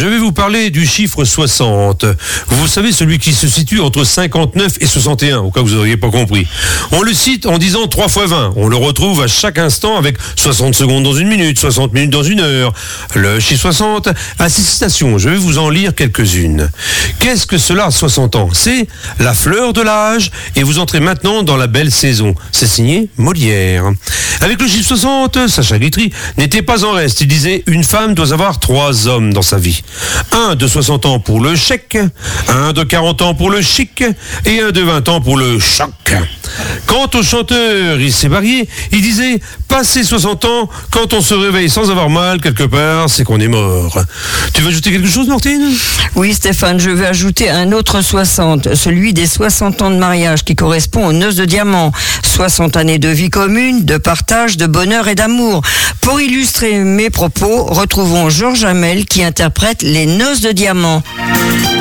Je vais vous parler du chiffre 60. Vous savez, celui qui se situe entre 59 et 61, au cas où vous n'auriez pas compris. On le cite en disant 3 fois 20. On le retrouve à chaque instant avec 60 secondes dans une minute, 60 minutes dans une heure. Le chiffre 60 a 6 citations. Je vais vous en lire quelques-unes. Qu'est-ce que cela à 60 ans? C'est la fleur de l'âge et vous entrez maintenant dans la belle saison. C'est signé Molière. Avec le chiffre 60, Sacha Guitry n'était pas en reste. Il disait, une femme doit avoir 3 hommes dans sa vie. Un de 60 ans pour le chèque, un de 40 ans pour le chic et un de 20 ans pour le choc. Quant au chanteur, il s'est marié, il disait, passé 60 ans, quand on se réveille sans avoir mal quelque part, c'est qu'on est mort. Tu veux ajouter quelque chose, Martine? Oui, Stéphane, je vais ajouter un autre 60, celui des 60 ans de mariage qui correspond aux noces de diamant. 60 années de vie commune, de partage, de bonheur et d'amour. Pour illustrer mes propos, retrouvons Georges Hamel qui interprète Les noces de diamant.